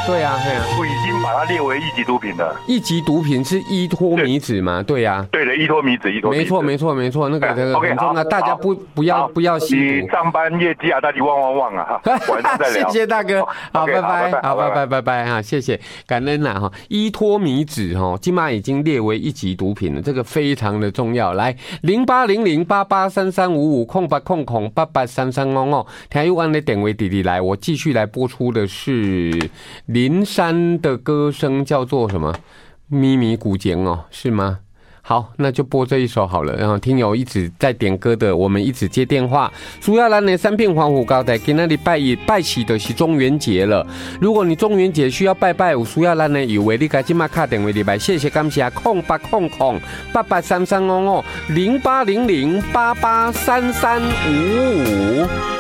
对啊，对啊， 我已经把它列为一级毒品了。 一级毒品是依托米脂嘛？对呀， 对的，依托米脂， 没错，那个很重要，大家不要吸毒。 你上班业绩啊，到底旺啊！晚上再聊。 谢谢大哥，好，拜拜，好，拜拜哈，谢谢，感恩啦哈。依托米脂哈，今嘛已经列为一级毒品了，这个非常的重要。来，0800883355，0800883355，听有安的点位弟弟来，我继续来播出的是林珊的歌声，叫做什么？咪咪古井哦，是吗？好，那就播这一首好了。然后听友一直在点歌的，我们一直接电话。主要咱的三片黄虎高台，今天礼拜起的是中元节了。如果你中元节需要拜，有需要咱的有为，你赶紧马卡电话礼拜，谢谢感谢08008833550800883355。